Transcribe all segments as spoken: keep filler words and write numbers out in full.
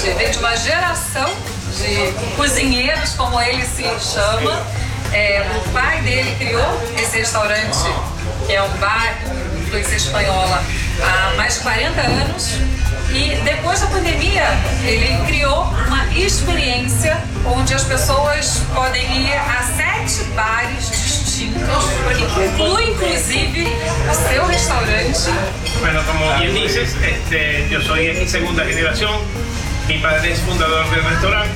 vem de uma geração de cozinheiros, como ele se chama. É, o pai dele criou esse restaurante, que é um bar com influência espanhola, há mais de quarenta anos. E depois da pandemia, ele criou uma experiência onde as pessoas podem ir a sete bares distintos, que inclui inclusive o seu restaurante. Bueno, como bien dices, este, yo soy mi segunda generación, mi padre es fundador del restaurante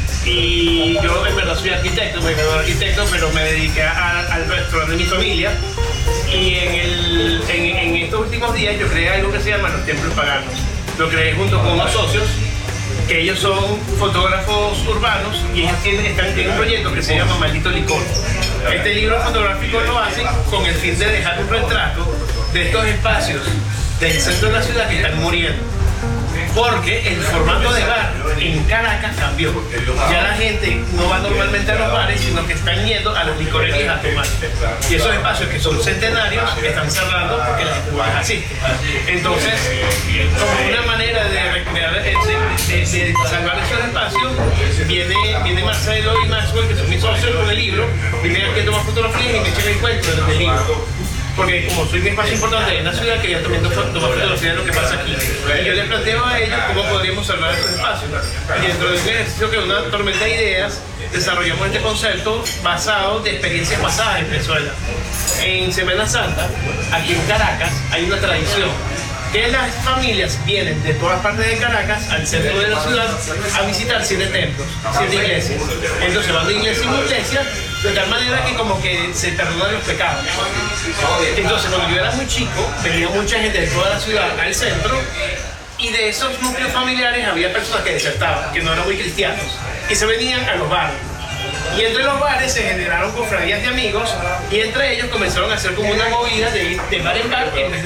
y yo en verdad soy arquitecto, me gradué arquitecto, pero me dediqué a, al restaurante de mi familia. Y en, el, en, en estos últimos días yo creé algo que se llama Los Templos Paganos. Lo creé junto con unos socios, que ellos son fotógrafos urbanos y ellos tienen, están en un proyecto que se llama Maldito Licor. Este libro fotográfico lo hacen con el fin de dejar un retrato de estos espacios del centro de la ciudad que están muriendo. Porque el formato de bar en Caracas cambió. Ya la gente no va normalmente a los bares, sino que están yendo a las licorerías a tomar. Y esos espacios que son centenarios están cerrando porque la gente va así. Entonces, como una manera de recrear, de, de, de salvar esos espacios, viene, viene Marcelo y Maxwell, que son mis socios con el libro, vienen aquí a tomar fotografías y me echan el cuento del libro. Porque como soy un espacio importante en la ciudad, quería también tomar fotografía de lo que pasa aquí. Y yo les planteo a ellos cómo podríamos salvar estos espacios. Y dentro de un ejercicio que es una tormenta de ideas, desarrollamos este concepto basado de experiencias pasadas en Venezuela. En Semana Santa, aquí en Caracas, hay una tradición que las familias vienen de todas partes de Caracas al centro de la ciudad a visitar siete templos, siete iglesias. Entonces van de iglesia en iglesia, de tal manera que como que se perdonan los pecados. Entonces cuando yo era muy chico, venía mucha gente de toda la ciudad al centro, y de esos núcleos familiares había personas que desertaban, que no eran muy cristianos, y se venían a los barrios. Y entre los bares se generaron cofradías de amigos, y entre ellos comenzaron a hacer como una movida de, de bar en bar en vez de